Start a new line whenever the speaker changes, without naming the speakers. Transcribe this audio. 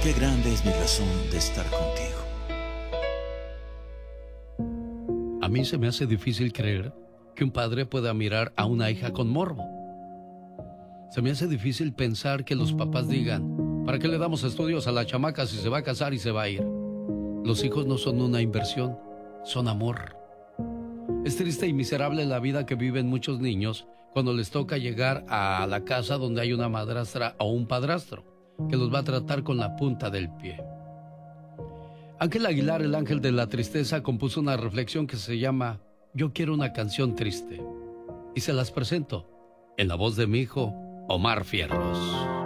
qué grande es mi razón de estar contigo.
A mí se me hace difícil creer que un padre pueda mirar a una hija con morbo. Se me hace difícil pensar que los papás digan, ¿para qué le damos estudios a la chamaca si se va a casar y se va a ir? Los hijos no son una inversión, son amor. Es triste y miserable la vida que viven muchos niños cuando les toca llegar a la casa donde hay una madrastra o un padrastro que los va a tratar con la punta del pie. Ángel Aguilar, el ángel de la tristeza, compuso una reflexión que se llama Yo quiero una canción triste. Y se las presento en la voz de mi hijo, Omar Fierros.